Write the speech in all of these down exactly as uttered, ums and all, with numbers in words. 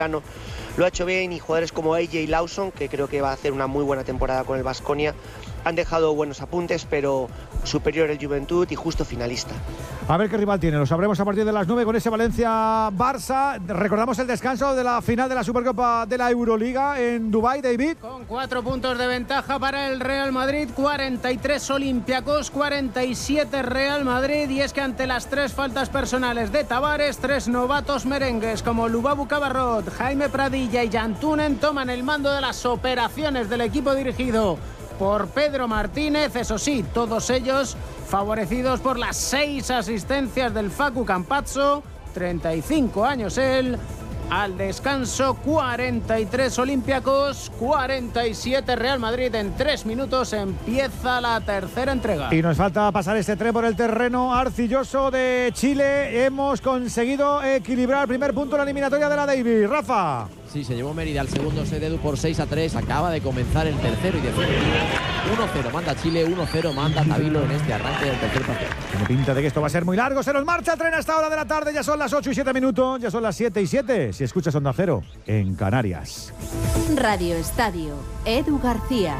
lo ha hecho bien, y jugadores como A J Lawson, que creo que va a hacer una muy buena temporada con el Baskonia, han dejado buenos apuntes, pero superior el Juventud y justo finalista. A ver qué rival tiene, lo sabremos a partir de las nueve con ese Valencia-Barça. Recordamos el descanso de la final de la Supercopa de la Euroliga en Dubái, David. Con cuatro puntos de ventaja para el Real Madrid, cuarenta y tres Olympiacos, cuarenta y siete Real Madrid. Y es que ante las tres faltas personales de Tavares, tres novatos merengues como Lubabu Cabarrot, Jaime Pradilla y Jan Tunen toman el mando de las operaciones del equipo dirigido por Pedro Martínez. Eso sí, todos ellos favorecidos por las seis asistencias del Facu Campazzo, treinta y cinco años él. Al descanso, cuarenta y tres Olympiacos, cuarenta y siete Real Madrid. En tres minutos empieza la tercera entrega. Y nos falta pasar este tren por el terreno arcilloso de Chile. Hemos conseguido equilibrar el primer punto en la eliminatoria de la Davis. Rafa. Sí, se llevó Mérida al segundo set, Edu, por seis a tres. Acaba de comenzar el tercero y definitivo. uno cero manda Chile, uno cero manda Tabilo en este arranque del tercer partido. Tiene pinta de que esto va a ser muy largo. Se nos marcha el tren a esta hora de la tarde. Ya son las ocho y siete minutos. Ya son las siete y siete. Si escuchas Onda Cero, en Canarias. Radio Estadio, Edu García.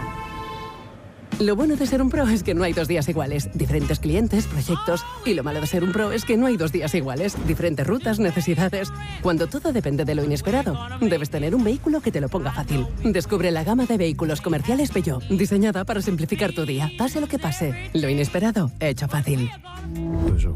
Lo bueno de ser un pro es que no hay dos días iguales. Diferentes clientes, proyectos. Y lo malo de ser un pro es que no hay dos días iguales. Diferentes rutas, necesidades. Cuando todo depende de lo inesperado, debes tener un vehículo que te lo ponga fácil. Descubre la gama de vehículos comerciales Peugeot, diseñada para simplificar tu día. Pase lo que pase, lo inesperado, hecho fácil. Eso.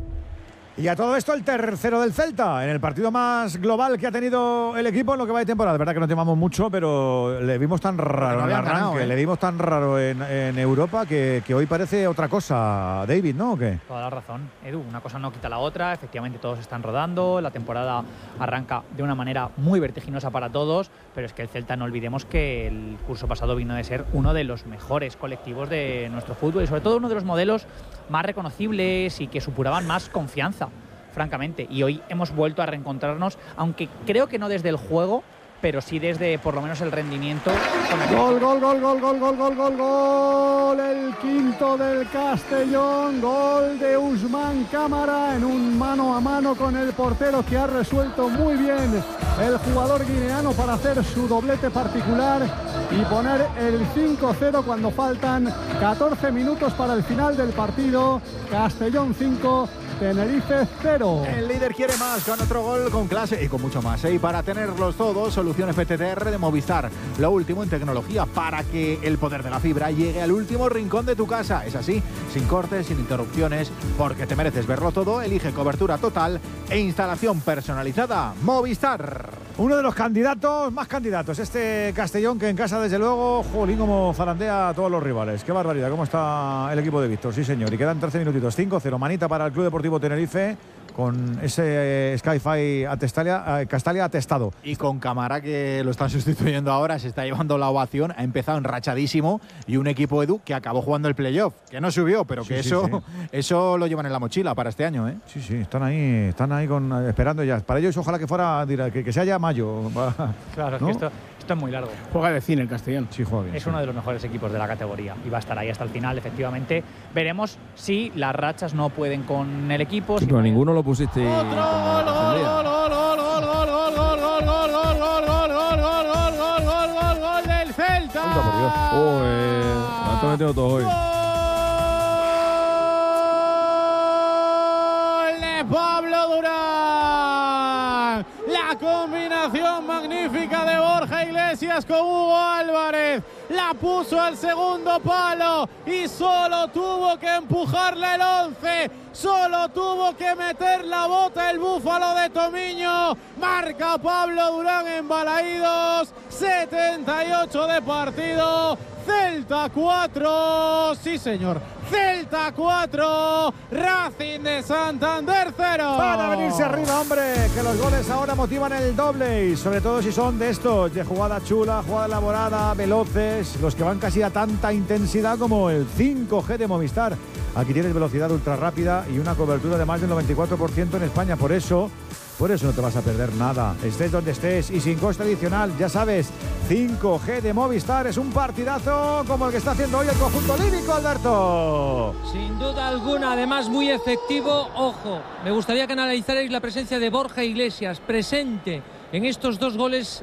Y a todo esto el tercero del Celta, en el partido más global que ha tenido el equipo en lo que va de temporada. Es verdad que no temamos mucho, pero le vimos tan raro en el arranque, ganado, ¿eh? le vimos tan raro en, en Europa que, que hoy parece otra cosa, David, ¿no? ¿O qué? Toda la razón, Edu, una cosa no quita la otra, efectivamente todos están rodando, la temporada arranca de una manera muy vertiginosa para todos, pero es que el Celta, no olvidemos que el curso pasado vino de ser uno de los mejores colectivos de nuestro fútbol y sobre todo uno de los modelos más reconocibles y que supuraban más confianza, francamente, y hoy hemos vuelto a reencontrarnos, aunque creo que no desde el juego, pero sí desde por lo menos el rendimiento. Gol, gol, gol, gol, gol, gol, gol, gol, gol, el quinto del Castellón, gol de Usman Cámara en un mano a mano con el portero que ha resuelto muy bien el jugador guineano para hacer su doblete particular y poner el cinco cero cuando faltan catorce minutos para el final del partido. Castellón cinco, Tenerife cero. El líder quiere más, con otro gol con clase y con mucho más, ¿eh? Y para tenerlos todos, solución F T T R de Movistar, lo último en tecnología para que el poder de la fibra llegue al último rincón de tu casa. Es así, sin cortes, sin interrupciones, porque te mereces verlo todo. Elige cobertura total e instalación personalizada. Movistar. Uno de los candidatos, más candidatos, este Castellón, que en casa desde luego, jolín, como zarandea a todos los rivales. Qué barbaridad, cómo está el equipo de Víctor, sí señor. Y quedan trece minutitos, cinco cero, manita para el Club Deportivo Tenerife, con ese eh, Skyfi Atestalia, eh, Castalia atestado. Y con Cámara, que lo están sustituyendo ahora, se está llevando la ovación, ha empezado enrachadísimo, y un equipo, Edu, que acabó jugando el playoff, que no subió, pero que sí, eso, sí, sí. eso lo llevan en la mochila para este año, ¿eh? Sí, sí, están ahí, están ahí con, esperando ya. Para ellos ojalá que fuera, que, que sea ya mayo. Claro, ¿no? Es que esto, esto es muy largo. Juega de cine el Castellón. Sí, juega bien. Es sí. uno de los mejores equipos de la categoría y va a estar ahí hasta el final, efectivamente. Veremos si las rachas no pueden con el equipo. Sí, pero ninguno lo pusiste. Otro gol, gol, gol, gol, gol, gol, gol, gol, gol, gol, gol, gol, gol, gol, gol, gol, gol, gol, gol, gol del Celta. Por Dios. Oh, eh, me han metido todo hoy. Gol de Pablo Durán. La combinación magnífica de Borja Iglesias con Hugo Álvarez. La puso al segundo palo y solo tuvo que empujarle el once. Solo tuvo que meter la bota el búfalo de Tomiño. Marca Pablo Durán en Balaídos. setenta y ocho de partido. Celta cuatro. Sí, señor. Celta cuatro. Racing de Santander cero. Para venirse arriba, hombre. Que los goles ahora motivan el doble. Y sobre todo si son de estos, de jugada chula, jugada elaborada, veloces. Los que van casi a tanta intensidad como el cinco G de Movistar. Aquí tienes velocidad ultra rápida y una cobertura de más del noventa y cuatro por ciento en España. Por eso, por eso no te vas a perder nada. Estés donde estés y sin coste adicional. Ya sabes, cinco G de Movistar es un partidazo como el que está haciendo hoy el conjunto lírico, Alberto. Sin duda alguna, además muy efectivo. Ojo, me gustaría que analizarais la presencia de Borja Iglesias, presente en estos dos goles